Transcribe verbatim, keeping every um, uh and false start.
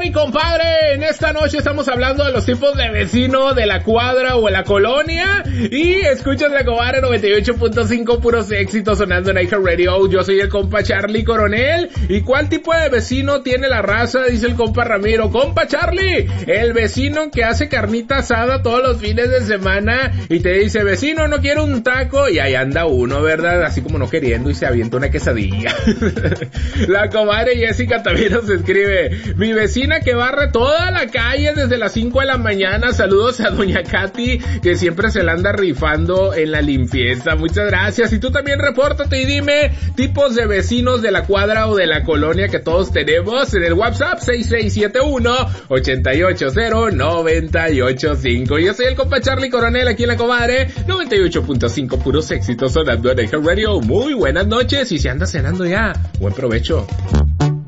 mi compadre? En esta noche estamos hablando de los tipos de vecino de la cuadra o de la colonia. Y escuchas la Compadre noventa y ocho punto cinco, puros éxitos sonando en iHeartRadio. Yo soy el compa Charlie Coronel. ¿Y cuál tipo de vecino tiene la raza? Dice el compa Ramiro. Compa Charlie, el vecino que hace carnita asada todos los fines de semana y te dice, vecino, no quiero un taco. Y ahí anda uno, ¿verdad? Así como no queriendo y se avienta una quesadilla. La comadre Jessica también nos escribe, mi vecina que barre toda la calle desde las cinco de la mañana. Saludos a doña Katy, que siempre se la anda rifando en la limpieza. Muchas gracias. Y tú también repórtate y dime tipos de vecinos de la cuadra o de la colonia que todos tenemos en el WhatsApp seis seis siete uno, ocho ocho cero, nueve ocho cinco. Yo soy el compa Charlie Coronel aquí en la Comadre noventa y ocho punto cinco, puros éxitos sonando en iHeartRadio. Muy buenas noches y si andas cenando ya, buen provecho.